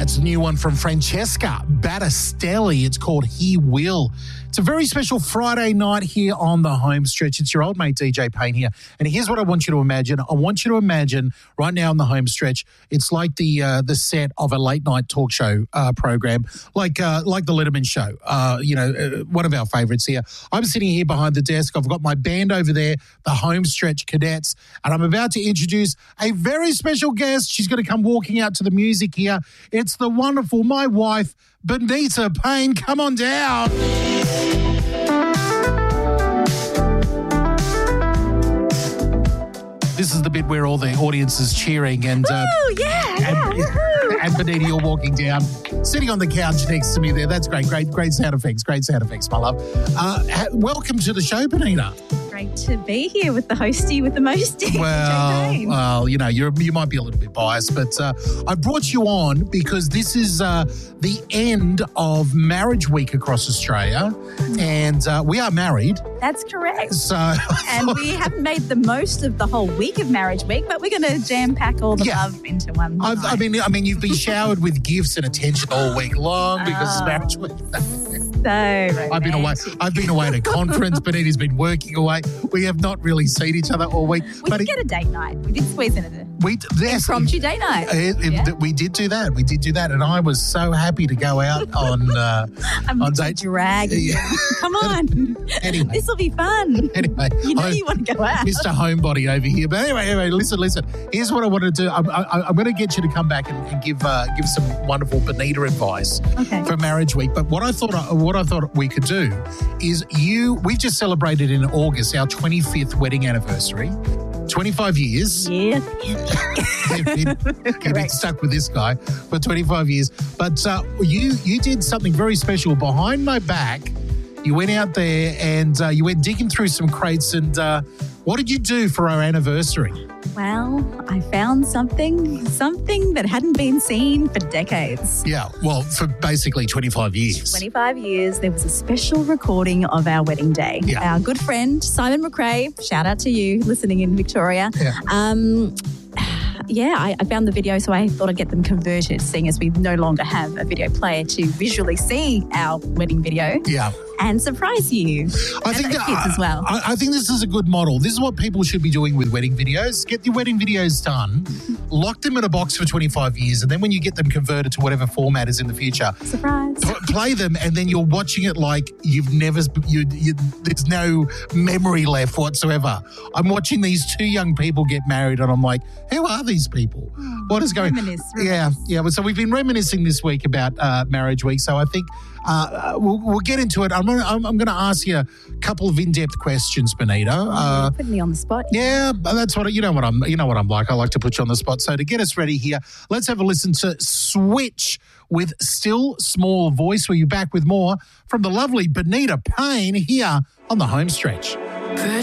That's a new one from Francesca Battistelli. It's called He Will. It's a very special Friday night here on the home stretch. It's your old mate DJ Payne here. And here's what I want you to imagine. I want you to imagine right now on the home stretch, it's like the set of a late night talk show program, like the Letterman Show. One of our favourites here. I'm sitting here behind the desk. I've got my band over there, the Home Stretch Cadets, and I'm about to introduce a very special guest. She's going to come walking out to the music here. It's the wonderful, my wife, Benita Payne. Come on down. This is the bit where all the audience is cheering and and Benita, you're walking down, sitting on the couch next to me there. That's great sound effects, my love. Welcome to the show, Benita. Great to be here with the hostie with the mostie. Well, you know, you might be a little bit biased, but I brought you on because this is the end of Marriage Week across Australia, and we are married. That's correct. So, and we haven't made the most of the whole week of Marriage Week, but we're going to jam pack all the love into one night. I mean, you've been showered with gifts and attention all week long because it's Marriage Week. So romantic. I've been away at a conference. Benita's been working away. We have not really seen each other all week. We did get a date night. We did squeeze in an impromptu date night. We did do that, and I was so happy to go out on date. Drag. Yeah. Come on. Anyway, this will be fun. Anyway, you want to go out, Mr. Homebody over here. But anyway, listen. Here's what I want to do. I'm going to get you to come back and give some wonderful Benita advice for Marriage Week. But what I thought we could do is we've just celebrated in August our 25th wedding anniversary. 25 years. Yeah. You've been stuck with this guy for 25 years. But you did something very special behind my back. You went out there and you went digging through some crates. And what did you do for our anniversary? Well, I found something that hadn't been seen for decades. Yeah, well, for basically 25 years. 25 years, there was a special recording of our wedding day. Yeah. Our good friend, Simon McRae, shout out to you listening in Victoria. Yeah. I found the video, so I thought I'd get them converted, seeing as we no longer have a video player to visually see our wedding video. Yeah. And surprise you. I think kids as well. I think this is a good model. This is what people should be doing with wedding videos. Get your wedding videos done, lock them in a box for 25 years, and then when you get them converted to whatever format is in the future, surprise, play them, and then you're watching it like you've never. There's no memory left whatsoever. I'm watching these two young people get married, and I'm like, who are these people? What is going? Reminisce. Yeah. So we've been reminiscing this week about Marriage Week. So I think we'll get into it. I'm going to ask you a couple of in-depth questions, Benita. Putting me on the spot. Yeah, that's what what I'm like. I like to put you on the spot. So to get us ready here, let's have a listen to Switch with Still Small Voice. We'll be back with more from the lovely Benita Payne here on the home stretch.